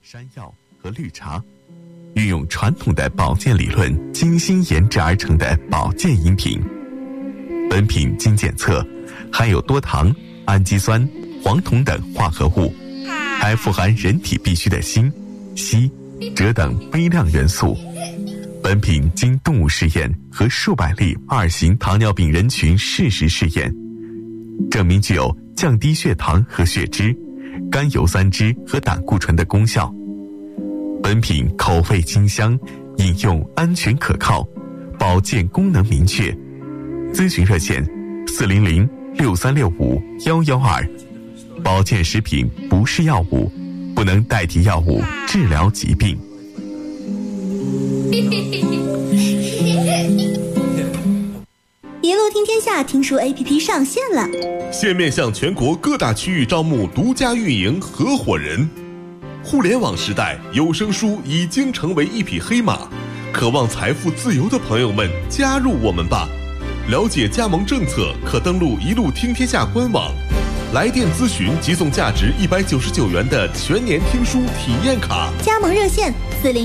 山药和绿茶，运用传统的保健理论精心研制而成的保健饮品。本品经检测，含有多糖、氨基酸、黄酮等化合物，还富含人体必需的锌、硒、锗等微量元素。本品经动物试验和数百例2型糖尿病人群事实试验，证明具有降低血糖和血脂、甘油三酯和胆固醇的功效。本品口味清香，饮用安全可靠，保健功能明确。咨询热线400-6365-112。保健食品不是药物，不能代替药物治疗疾病。 一路听天下听书 APP 上线了， 现面向全国各大区域招募独家运营合伙人。互联网时代，有声书已经成为一匹黑马，渴望财富自由的朋友们加入我们吧。了解加盟政策，可登录一路听天下官网，来电咨询即送价值199元的全年听书体验卡。 加盟热线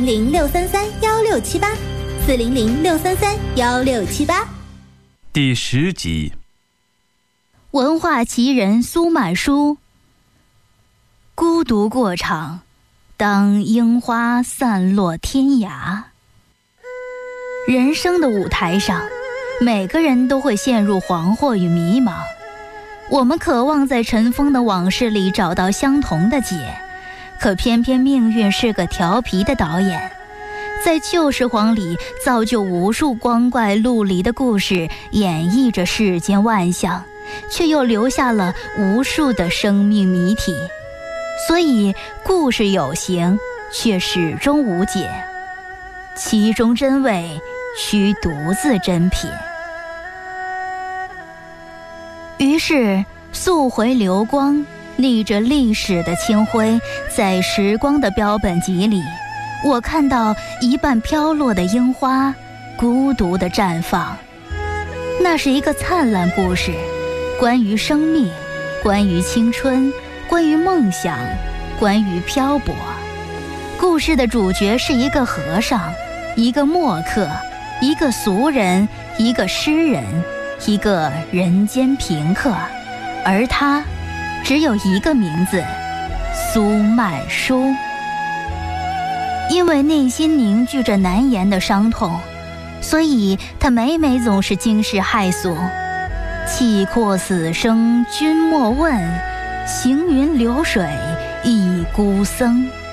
400-633-1678，400-633-1678。 第10集。 文化奇人苏曼殊。孤独过场，当樱花散落天涯。人生的舞台上，每个人都会陷入惶惑与迷茫。我们渴望在尘封的往事里找到相同的解，可偏偏命运是个调皮的导演，在旧时光里造就无数光怪陆离的故事，演绎着世间万象，却又留下了无数的生命谜题。所以故事有形，却始终无解，其中真味需独自珍品。于是溯回流光，逆着历史的清辉，在时光的标本集里，我看到一半飘落的樱花孤独地绽放。那是一个灿烂故事，关于生命，关于青春，关于梦想，关于漂泊。故事的主角是一个和尚，一个墨客，一个俗人，一个诗人，一个人间平客，而他只有一个名字，苏曼殊。因为内心凝聚着难言的伤痛，所以他每每总是惊世骇俗。气阔死生君莫问，行云流水一孤僧。